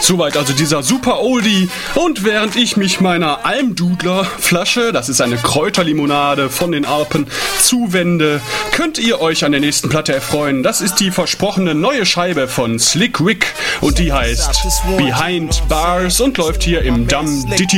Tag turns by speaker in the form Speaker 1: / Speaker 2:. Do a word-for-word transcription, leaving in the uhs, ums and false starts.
Speaker 1: Soweit also dieser super Oldie. Und während ich mich meiner Almdudler-Flasche, das ist eine Kräuterlimonade von den Alpen, zuwende, könnt ihr euch an der nächsten Platte erfreuen. Das ist die versprochene neue Scheibe von Slick Rick und die heißt Behind Bars und läuft hier im Dum Ditty